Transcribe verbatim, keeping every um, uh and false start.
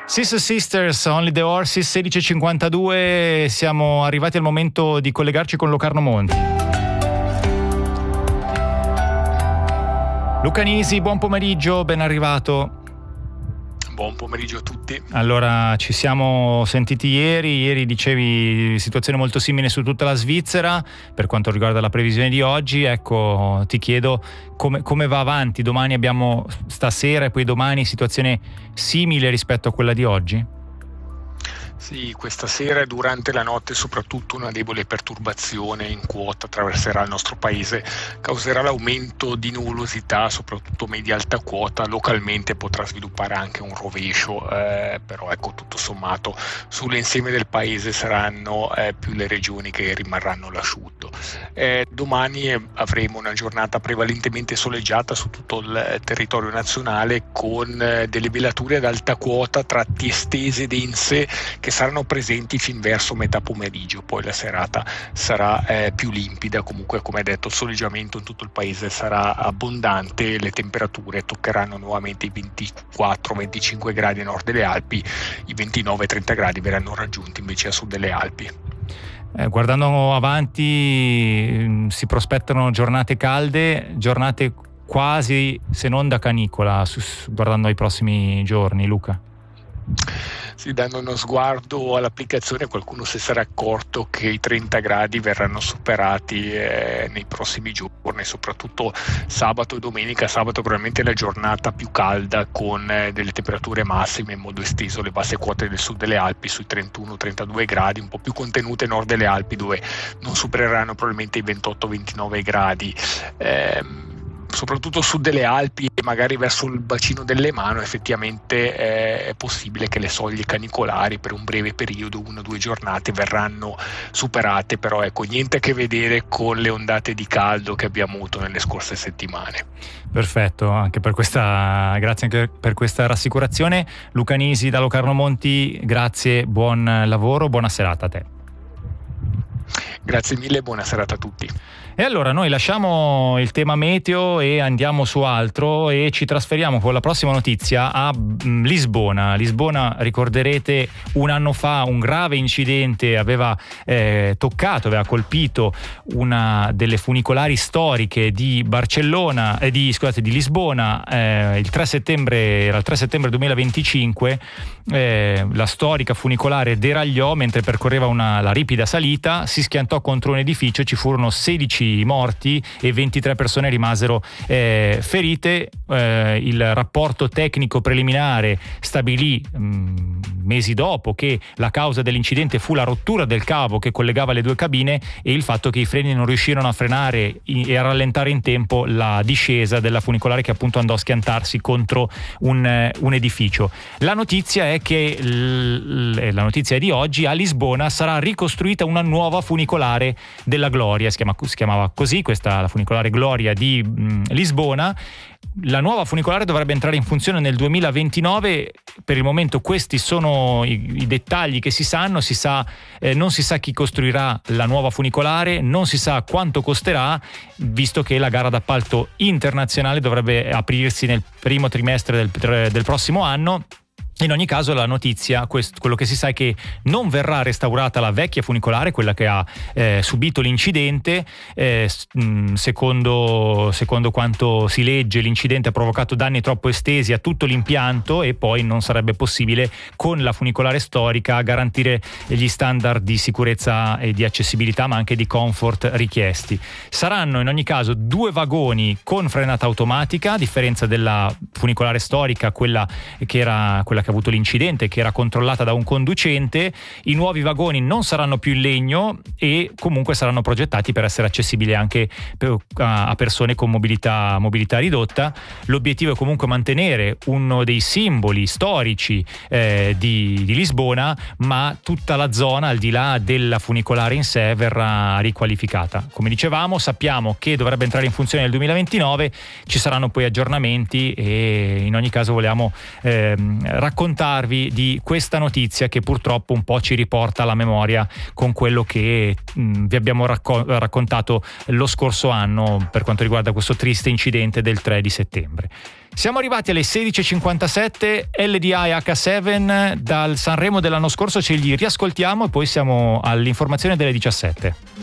Sister Sisters, Only the Horses, sedici e cinquantadue, siamo arrivati al momento di collegarci con Locarno Monti. Luca Nisi, buon pomeriggio, ben arrivato. Buon pomeriggio a tutti. Allora, ci siamo sentiti ieri, ieri dicevi situazione molto simile su tutta la Svizzera per quanto riguarda la previsione di oggi. Ecco, ti chiedo come, come va avanti. Domani abbiamo stasera e poi domani situazione simile rispetto a quella di oggi? Sì, questa sera e durante la notte soprattutto una debole perturbazione in quota attraverserà il nostro paese, causerà l'aumento di nuvolosità, soprattutto media-alta quota, localmente potrà sviluppare anche un rovescio, eh, però ecco, tutto sommato sull'insieme del paese saranno eh, più le regioni che rimarranno all'asciutto. Eh, domani eh, avremo una giornata prevalentemente soleggiata su tutto il territorio nazionale con eh, delle velature ad alta quota, tratti estese e dense, che saranno presenti fin verso metà pomeriggio, poi la serata sarà eh, più limpida. Comunque, come detto, il soleggiamento in tutto il paese sarà abbondante, le temperature toccheranno nuovamente i ventiquattro venticinque gradi a nord delle Alpi, i ventinove trenta gradi verranno raggiunti invece a sud delle Alpi. Eh, guardando avanti si prospettano giornate calde, giornate quasi se non da canicola, su, guardando ai prossimi giorni, Luca. Sì, dando uno sguardo all'applicazione, qualcuno si sarà accorto che i trenta gradi verranno superati eh, nei prossimi giorni, soprattutto sabato e domenica. Sabato probabilmente è la giornata più calda, con eh, delle temperature massime in modo esteso le basse quote del sud delle Alpi sui trentuno trentadue gradi, un po' più contenute nord delle Alpi dove non supereranno probabilmente i ventotto ventinove gradi. Eh, soprattutto sud delle Alpi e magari verso il bacino del Mano effettivamente eh, è possibile che le soglie canicolari per un breve periodo, una o due giornate, verranno superate, però ecco, niente a che vedere con le ondate di caldo che abbiamo avuto nelle scorse settimane. Perfetto, anche per questa, grazie anche per questa rassicurazione. Luca Nisi da Locarno Monti, grazie, buon lavoro, buona serata a te. Grazie mille e buona serata a tutti. E allora noi lasciamo il tema meteo e andiamo su altro e ci trasferiamo con la prossima notizia a Lisbona. Lisbona, ricorderete, un anno fa un grave incidente aveva eh, toccato, aveva colpito una delle funicolari storiche di Barcellona, eh, di, scusate, di Lisbona, eh, il tre settembre, era il tre settembre duemilaventicinque. Eh, la storica funicolare deragliò mentre percorreva una, la ripida salita, si schiantò contro un edificio, ci furono sedici morti e ventitré persone rimasero eh, ferite. Eh, il rapporto tecnico preliminare stabilì mh, mesi dopo che la causa dell'incidente fu la rottura del cavo che collegava le due cabine e il fatto che i freni non riuscirono a frenare e a rallentare in tempo la discesa della funicolare, che appunto andò a schiantarsi contro un, un edificio. La notizia è che l- la notizia è di oggi: a Lisbona sarà ricostruita una nuova funicolare della Gloria, si chiama, si chiamava così questa, la funicolare Gloria di mh, Lisbona. La nuova funicolare dovrebbe entrare in funzione nel duemilaventinove. Per il momento questi sono i, i dettagli che si sanno. Si sa, eh, non si sa chi costruirà la nuova funicolare, non si sa quanto costerà, visto che la gara d'appalto internazionale dovrebbe aprirsi nel primo trimestre del, del prossimo anno. In ogni caso la notizia, questo, quello che si sa è che non verrà restaurata la vecchia funicolare, quella che ha eh, subito l'incidente. Eh, secondo, secondo quanto si legge, l'incidente ha provocato danni troppo estesi a tutto l'impianto e poi non sarebbe possibile con la funicolare storica garantire gli standard di sicurezza e di accessibilità, ma anche di comfort richiesti. Saranno in ogni caso due vagoni con frenata automatica, a differenza della funicolare storica, quella che era quella che ha avuto l'incidente, che era controllata da un conducente. I nuovi vagoni non saranno più in legno e comunque saranno progettati per essere accessibili anche per, a persone con mobilità, mobilità ridotta. L'obiettivo è comunque mantenere uno dei simboli storici eh, di, di Lisbona, ma tutta la zona al di là della funicolare in sé verrà riqualificata. Come dicevamo, sappiamo che dovrebbe entrare in funzione nel duemilaventinove, ci saranno poi aggiornamenti e in ogni caso volevamo eh, raccontare raccontarvi di questa notizia che purtroppo un po' ci riporta alla memoria con quello che mh, vi abbiamo racco- raccontato lo scorso anno per quanto riguarda questo triste incidente del tre di settembre. Siamo arrivati alle sedici e cinquantasette, L D I acca sette dal Sanremo dell'anno scorso, ce li riascoltiamo e poi siamo all'informazione delle diciassette.